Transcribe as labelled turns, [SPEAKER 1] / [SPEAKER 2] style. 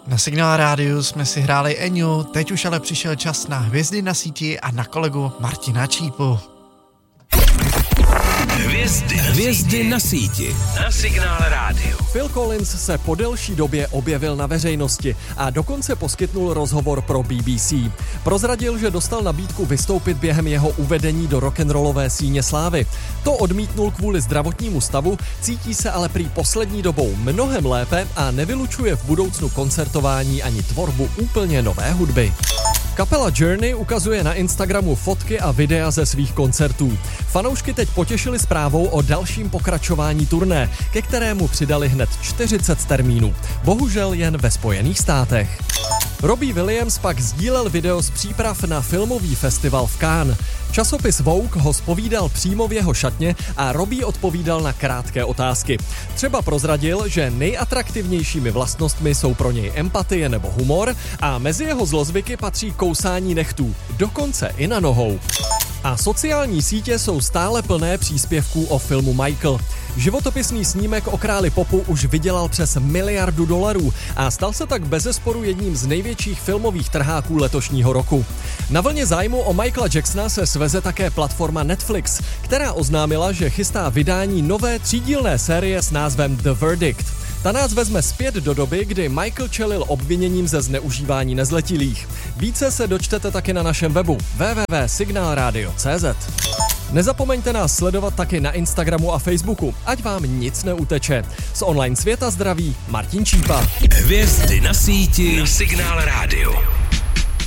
[SPEAKER 1] Na Signál rádiu jsme si hráli Eňu, teď už ale přišel čas na Hvězdy na síti a na kolegu Martina Čípu.
[SPEAKER 2] Hvězdy na síti. Na Signál rádiu.
[SPEAKER 3] Phil Collins se po delší době objevil na veřejnosti a dokonce poskytnul rozhovor pro BBC. Prozradil, že dostal nabídku vystoupit během jeho uvedení do rock'n'rollové síně slávy. To odmítnul kvůli zdravotnímu stavu, cítí se ale prý poslední dobou mnohem lépe a nevylučuje v budoucnu koncertování ani tvorbu úplně nové hudby. Kapela Journey ukazuje na Instagramu fotky a videa ze svých koncertů. Fanoušky teď potěšili zprávou o dalším pokračování turné, ke kterému přidali hned 40 termínů. Bohužel jen ve Spojených státech. Robbie Williams pak sdílel video z příprav na filmový festival v Cannes. Časopis Vogue ho zpovídal přímo v jeho šatně a Robbie odpovídal na krátké otázky. Třeba prozradil, že nejatraktivnějšími vlastnostmi jsou pro něj empatie nebo humor a mezi jeho zlozvyky patří kousání nechtů, dokonce i na nohou. A sociální sítě jsou stále plné příspěvků o filmu Michael. Životopisný snímek o králi popu už vydělal přes $1 miliard a stal se tak bezesporu jedním z největších filmových trháků letošního roku. Na vlně zájmu o Michaela Jacksona se sveze také platforma Netflix, která oznámila, že chystá vydání nové 3dílné série s názvem The Verdict. Ta nás vezme zpět do doby, kdy Michael čelil obviněním ze zneužívání nezletilých. Více se dočtete taky na našem webu www.signalradio.cz. Nezapomeňte nás sledovat taky na Instagramu a Facebooku, ať vám nic neuteče. Z online světa zdraví Martin Čípa.
[SPEAKER 2] Hvězdy na síti na Signál rádiu.